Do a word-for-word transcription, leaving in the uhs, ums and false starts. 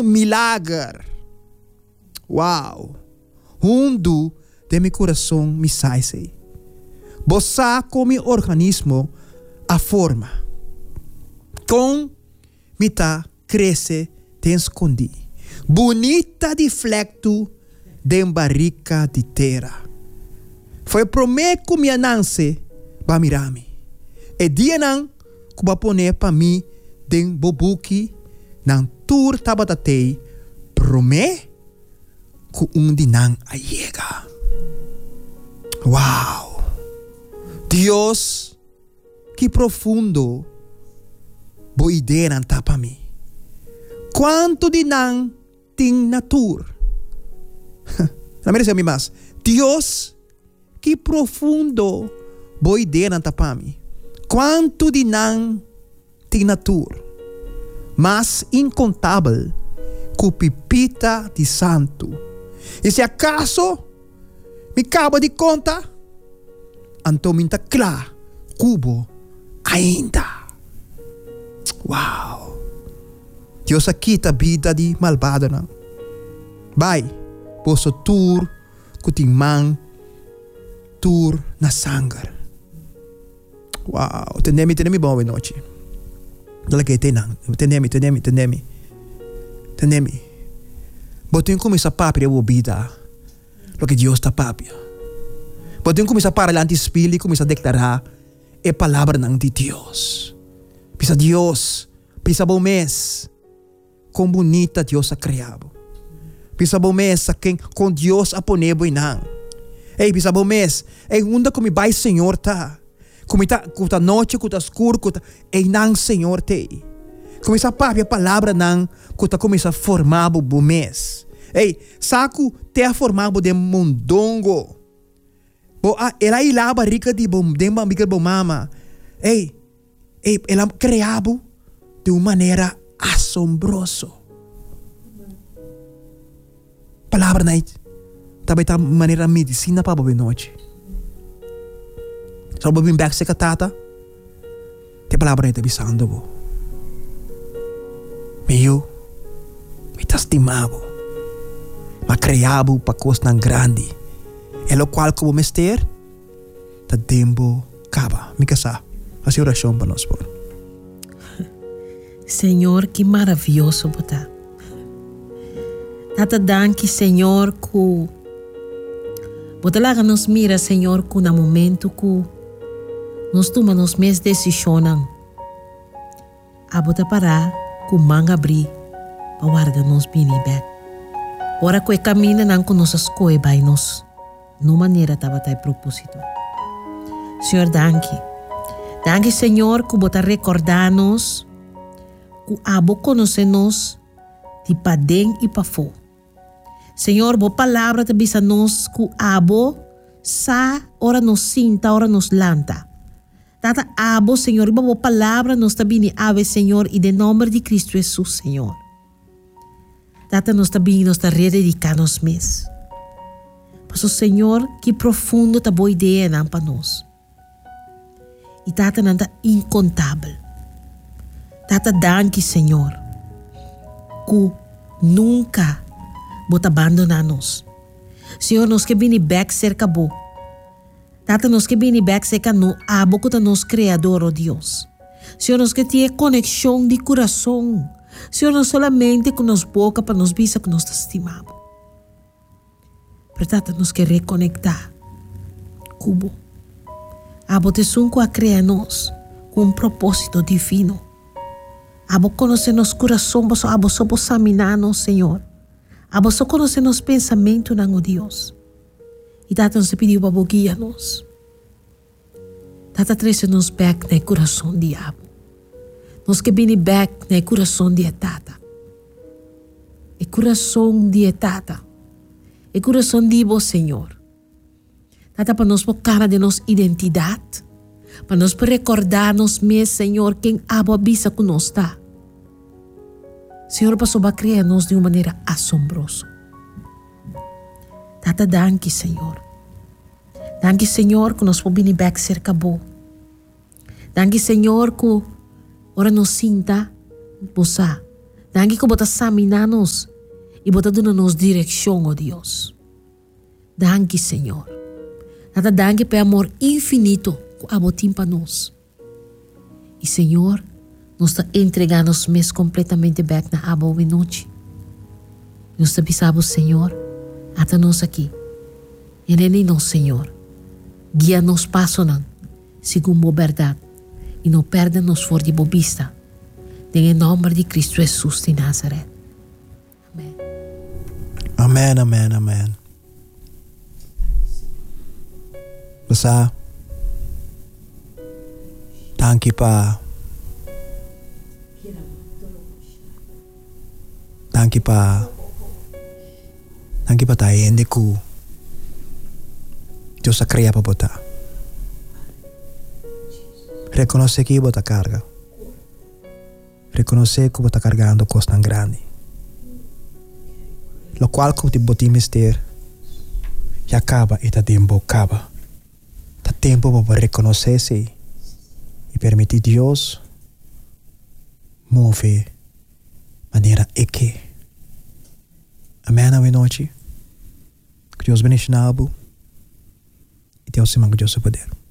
um milagre. Uau! Hundo de meu coração me sai. Bossa com meu organismo a forma. Com me tá cresce te escondi. Bonita de flecto de barrica de terra. Foi prometo minha nance ba mirami. E dia nan que ba pone pa mi den bobuki nan tur tabatatei prome ku um dinang ayega. Wow! Deus, que profundo bo ideia nan tapa mi. Quanto dinang ting natur. Na merece mi mas. Deus, que profundo bo ideia nan tapa mi. Quanto dinang ting natur. Mas incontável cu pipita de santo. E se acaso me acaba de conta, então minta clá, cubo, ainda. Uau! Deus aqui tá vida de malvado não. Vai, posso tur, cutimang, tur na sangue. Uau! Tendemi, tendemi boa noite. Dala que tem não. Tendemi, tendemi, tendemi. Tendemi. Botem como essa papia é vida. Lo que Deus está papia. Botem como essa para lá espírito, como essa declarar é palavra não de Deus. Pisa Deus, pisa bom mês. Com bonita Deus a criado. Pisa bom mês quem com Deus a ponebo e não. Ei, pisa bom mês. Ei, onda como vai Senhor tá. Como tá, como tá noite, como tá escuro, como tá, ei não Senhor te. Como essa papia palavra não, como tá começa a formar o mês. Ei, saco te a formar de mundongo. Bo a ela aí lá barriga de bom, de barriga bom mama. Ei, ei, ela criado de uma maneira assombrosa. Palavra não, também tá maneira medicina para boa noite. Só bobin back se katata. Te palavra não tá bisando bo. Meu, me tá estimado. Ma criado para coisa tão grande. É o qual como mester, tá tempo acaba. Me casar. Faz oração para nós, por. Senhor, que maravilhoso botar. Tata danke, Senhor, que botar nos mira, Senhor, que no momento que nós tomamos mes decisões, a botar parar, que manga abrir, para guardar nos bem back. Ora que caminha não com nossas coisas vai nos, no maneira tava tá propósito. Senhor, danke. Danke, Senhor, que botar recordar-nos, que abo conhecer-nos, de padem e pa fo. Senhor, bo palavra te bisa nos, que abo sa ora nos sinta, ora nos lanta. Tata abo, Senhor, e bo palavra nos tabini ave, Senhor, e de nome de Cristo Jesus, Senhor. Tata nos tabini nos ta rededicar-nos mes. Passo, Senhor, que profundo ta boa ideia não para nós. E tata não tá incontável. Tata danke, Senhor, que nunca bota abandonar-nos. Senhor, nos que vini back cerca bo. Tata nos que vini back cerca no abo que nos criador, oh Deus. Senhor, nos que tenha conexão de coração. Senhor, não solamente com nos boca para nos visa que nos estimamos. Pero tata nos que reconectar. Cubo. Abo te sunco a criar-nos com um propósito divino. Abo conhecer nos coração, abo só examinar-nos, Senhor. Abo só conhecer nos pensamentos, não, Deus. E tata nos pediu para guiar-nos. Tata trazer nos back no coração de abo. Nos que vem back no coração de tata. E coração de tata. E coração de vos, Senhor. Tata para nos focar de nossa identidade. Para nos recordar-nos mesmo, Senhor, quem abo avisa que nós está. Senhor, passou a criar-nos de uma maneira assombrosa. Tata, danke, Senhor. Danke, Senhor, que nós podemos back cerca bo. Danke, Senhor, que ora nos sinta, bosa, Danke que bota examinar-nos e bota dando-nos direção, oh Deus. Danke, Senhor. Nada danke pelo amor infinito que abotim para nós. E, Senhor, nós está entregando os mês completamente back na aba e noite. Nós está bisabo, Senhor, até nós aqui. E nem nós, Senhor, guia-nos passo não, segundo a verdade, e não perda-nos fora de bobista. Em nome de Cristo Jesus de Nazaré. Amém. Amen, amen, amen. Basta, danke pa, danke pa, danke pa tayo hindi ko Dios sa crea pa bota. Reconoce que bota carga. Reconoce que bota cargando cosas tan grande. Lo cual como te boti mister ya acaba y ta tiempo acaba. Ta tiempo para reconocerse y permitir Dios mover manera que. Amén, hoy noche. Que Dios bendiga y Dios se mangue Dios su poder.